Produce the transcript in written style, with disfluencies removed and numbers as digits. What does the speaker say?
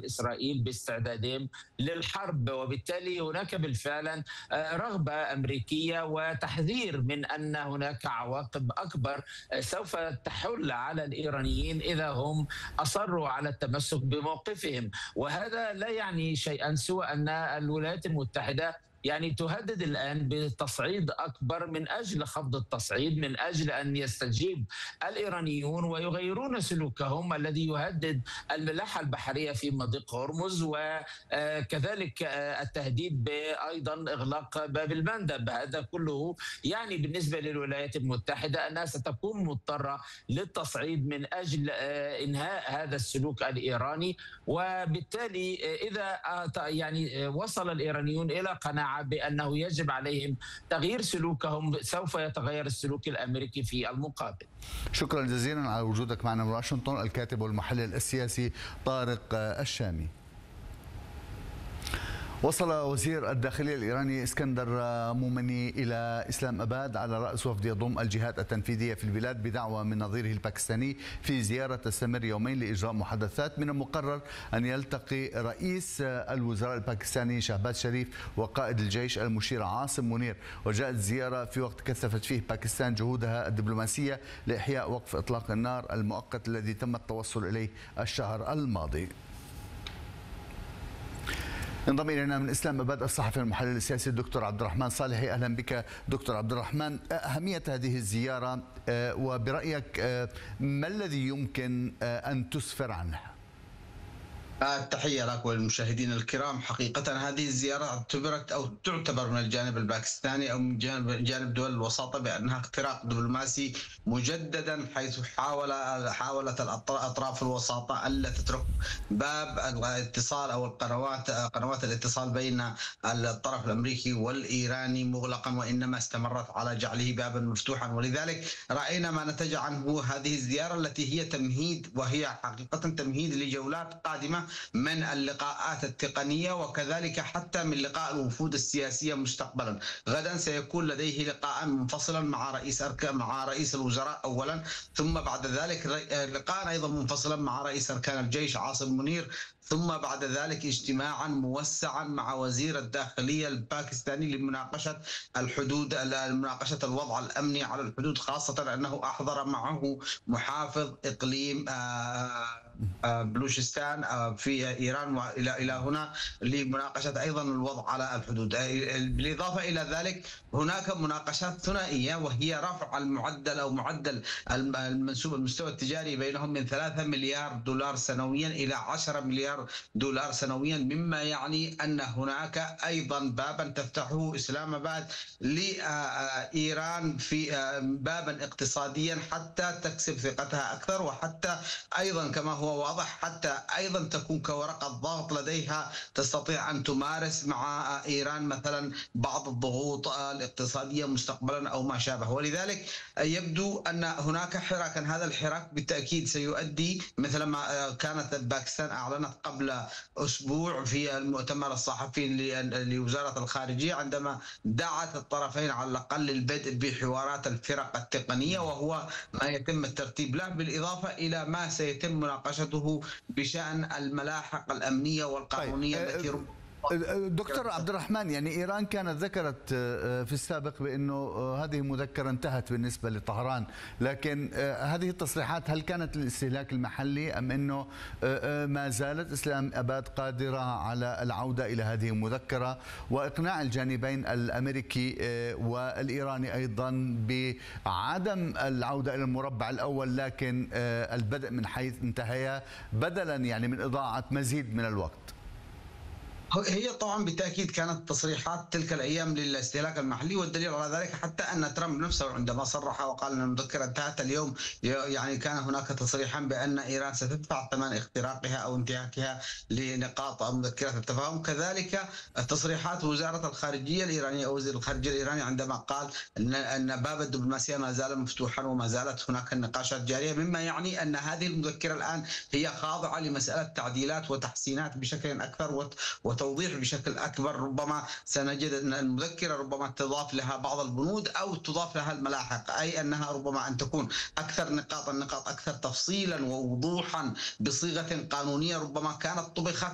داخل إسرائيل باستعدادهم للحرب، وبالتالي هناك بالفعل رغبة أمريكية وتحذير من أن هناك عواقب أكبر سوف تحل على الإيرانيين إذا هم أصروا على التمسك بموقفهم. وهذا لا يعني شيئا سوى أن الولايات المتحدة تهدد الآن بتصعيد أكبر من أجل خفض التصعيد، من أجل أن يستجيب الإيرانيون ويغيرون سلوكهم الذي يهدد الملاحة البحرية في مضيق هرمز، وكذلك التهديد بأيضا إغلاق باب المندب. هذا كله بالنسبة للولايات المتحدة أنها ستكون مضطرة للتصعيد من أجل إنهاء هذا السلوك الإيراني. وبالتالي إذا وصل الإيرانيون إلى قناعة بأنه يجب عليهم تغيير سلوكهم، سوف يتغير السلوك الأمريكي في المقابل. شكرا جزيلا على وجودك معنا من واشنطن، الكاتب والمحلل السياسي طارق الشامي. وصل وزير الداخلية الإيراني اسكندر مومني إلى إسلام أباد على رأس وفد يضم الجهات التنفيذية في البلاد بدعوة من نظيره الباكستاني في زيارة تستمر يومين لإجراء محادثات. من المقرر أن يلتقي رئيس الوزراء الباكستاني شهباز شريف وقائد الجيش المشير عاصم منير. وجاءت الزيارة في وقت كثفت فيه باكستان جهودها الدبلوماسية لإحياء وقف إطلاق النار المؤقت الذي تم التوصل إليه الشهر الماضي. انضم الينا من اسلام اباد الصحفي المحلل السياسي الدكتور عبد الرحمن صالحي. اهلا بك دكتور عبد الرحمن. اهميه هذه الزياره وبرايك ما الذي يمكن ان تسفر عنه؟ التحية لك وللمشاهدين الكرام. حقيقة هذه الزيارة اعتبرت أو تعتبر من الجانب الباكستاني أو من جانب دول الوساطة بأنها اختراق دبلوماسي مجددا، حيث حاولت الأطراف الوساطة ألا تترك باب الاتصال أو قنوات الاتصال بين الطرف الأمريكي والإيراني مغلقا، وإنما استمرت على جعله بابا مفتوحا. ولذلك رأينا ما نتج عنه هذه الزيارة التي هي تمهيد، وهي حقيقة تمهيد لجولات قادمة من اللقاءات التقنية، وكذلك حتى من لقاء الوفود السياسية مستقبلا. غدا سيكون لديه لقاء منفصلا مع رئيس الوزراء أولا، ثم بعد ذلك لقاء أيضا منفصلا مع رئيس أركان الجيش عاصم منير، ثم بعد ذلك اجتماعا موسعا مع وزير الداخلية الباكستاني لمناقشة الحدود، مناقشة الوضع الأمني على الحدود، خاصة أنه أحضر معه محافظ إقليم بلوشستان في إيران إلى هنا لمناقشة أيضا الوضع على الحدود. بالإضافة إلى ذلك هناك مناقشات ثنائية، وهي رفع المعدل أو معدل المستوى التجاري بينهم من 3 مليار دولار سنويا إلى 10 مليار دولار سنويا، مما يعني أن هناك أيضا بابا تفتحه إسلام أباد لإيران في بابا اقتصاديا حتى تكسب ثقتها أكثر، وحتى أيضا كما هو واضح حتى أيضا تكون كورقة ضغط لديها تستطيع أن تمارس مع إيران مثلا بعض الضغوط الاقتصادية مستقبلا أو ما شابه. ولذلك يبدو أن هناك حراكا، هذا الحراك بالتأكيد سيؤدي مثل ما كانت باكستان أعلنت قبل أسبوع في المؤتمر الصحفي لوزارة الخارجية عندما دعت الطرفين على الأقل للبدء بحوارات الفرق التقنية، وهو ما يتم الترتيب له، بالإضافة إلى ما سيتم مناقشته بشأن الملاحق الأمنية والقانونية التي دكتور عبد الرحمن، إيران كانت ذكرت في السابق بأنه هذه مذكرة انتهت بالنسبة لطهران، لكن هذه التصريحات هل كانت للاستهلاك المحلي أم أنه ما زالت إسلام أباد قادرة على العودة إلى هذه المذكرة وإقناع الجانبين الأمريكي والإيراني أيضا بعدم العودة إلى المربع الأول، لكن البدء من حيث انتهيا بدلا من إضاعة مزيد من الوقت؟ هي طبعا بالتاكيد كانت تصريحات تلك الايام للاستهلاك المحلي، والدليل على ذلك حتى ان ترامب نفسه عندما صرح وقال ان المذكره انتهت اليوم، كان هناك تصريحا بان ايران ستدفع ثمن اختراقها او انتهاكها لنقاط مذكره التفاهم. كذلك تصريحات وزاره الخارجيه الايرانيه او وزير الخارجيه الايراني عندما قال ان باب الدبلوماسيه ما زال مفتوحا وما زالت هناك النقاشات جاريه، مما يعني ان هذه المذكره الان هي خاضعه لمساله تعديلات وتحسينات بشكل اكثر وتوضيح بشكل أكبر. ربما سنجد أن المذكرة ربما تضاف لها بعض البنود أو تضاف لها الملاحق، أي أنها ربما أن تكون أكثر النقاط أكثر تفصيلا ووضوحا بصيغة قانونية ربما كانت طبخت